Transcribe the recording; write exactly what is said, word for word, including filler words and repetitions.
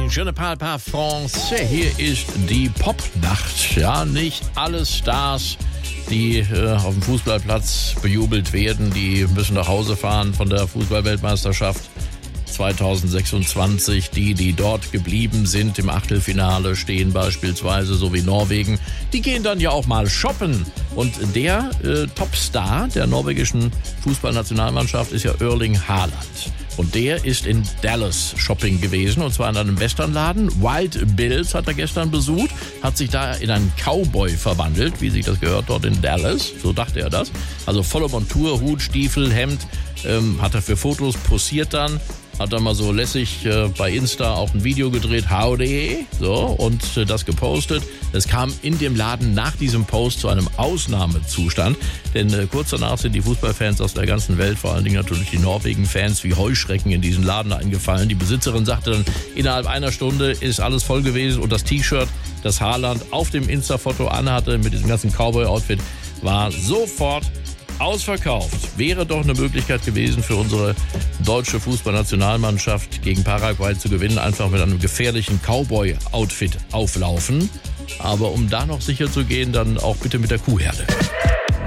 Morning. Je ne parle pas français. Hier ist die Popnacht. Ja, nicht alle Stars, die äh, auf dem Fußballplatz bejubelt werden, die müssen nach Hause fahren von der Fußballweltmeisterschaft zwanzig sechsundzwanzig. Die, die dort geblieben sind im Achtelfinale stehen beispielsweise, so wie Norwegen, die gehen dann ja auch mal shoppen. Und der äh, Topstar der norwegischen Fußballnationalmannschaft ist ja Erling Haaland. Und der ist in Dallas shopping gewesen, und zwar in einem Westernladen. Wild Bills hat er gestern besucht, hat sich da in einen Cowboy verwandelt, wie sich das gehört dort in Dallas. So dachte er das. Also volle Montur, Hut, Stiefel, Hemd, ähm, hat er für Fotos posiert dann. Hat dann mal so lässig äh, bei Insta auch ein Video gedreht, howdy, so, und äh, das gepostet. Es kam in dem Laden nach diesem Post zu einem Ausnahmezustand, denn äh, kurz danach sind die Fußballfans aus der ganzen Welt, vor allen Dingen natürlich die Norwegen-Fans, wie Heuschrecken in diesen Laden eingefallen. Die Besitzerin sagte dann, innerhalb einer Stunde ist alles voll gewesen, und das T-Shirt, das Haaland auf dem Insta-Foto anhatte mit diesem ganzen Cowboy-Outfit, war sofort ausverkauft. Wäre doch eine Möglichkeit gewesen für unsere deutsche Fußballnationalmannschaft gegen Paraguay zu gewinnen, einfach mit einem gefährlichen Cowboy-Outfit auflaufen. Aber um da noch sicher zu gehen, dann auch bitte mit der Kuhherde.